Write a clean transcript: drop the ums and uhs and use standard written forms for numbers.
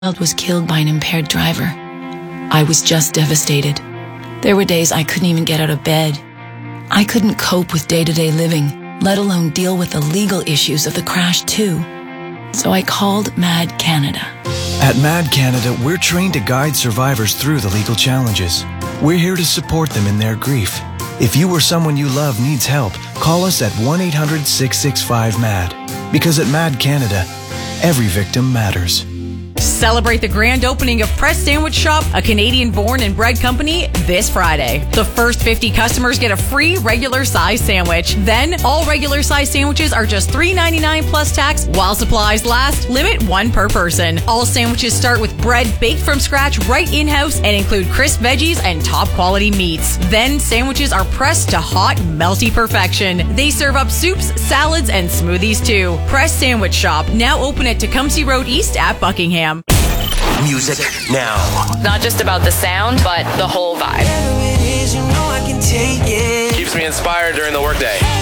child was killed by an impaired driver. I was just devastated. There were days I couldn't even get out of bed. I couldn't cope with day-to-day living, let alone deal with the legal issues of the crash too. So I called MAD Canada. At MAD Canada, we're trained to guide survivors through the legal challenges. We're here to support them in their grief. If you or someone you love needs help, call us at 1-800-665-MAD. Because at MAD Canada, every victim matters. Celebrate the grand opening of Press Sandwich Shop, a Canadian-born and bred company, this Friday. The first 50 customers get a free regular size sandwich. Then, all regular size sandwiches are just $3.99 plus tax while supplies last. Limit 1 per person. All sandwiches start with bread baked from scratch right in-house and include crisp veggies and top quality meats. Then, sandwiches are pressed to hot, melty perfection. They serve up soups, salads, and smoothies too. Press Sandwich Shop, now open at Tecumseh Road East at Buckingham. Music now. Not just about the sound, but the whole vibe. Keeps me inspired during the workday.